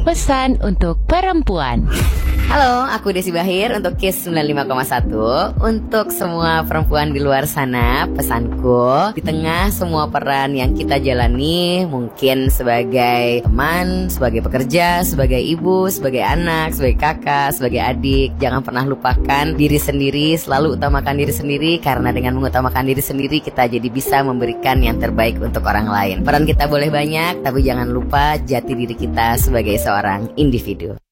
Pesan untuk perempuan. Halo, aku Desi Bahir untuk KIS 95,1. Untuk semua perempuan di luar sana, pesanku, di tengah semua peran yang kita jalani, mungkin sebagai teman, sebagai pekerja, sebagai ibu, sebagai anak, sebagai kakak, sebagai adik, jangan pernah lupakan diri sendiri, selalu utamakan diri sendiri, karena dengan mengutamakan diri sendiri kita jadi bisa memberikan yang terbaik untuk orang lain. Peran kita boleh banyak, tapi jangan lupa jati diri kita sebagai seorang individu.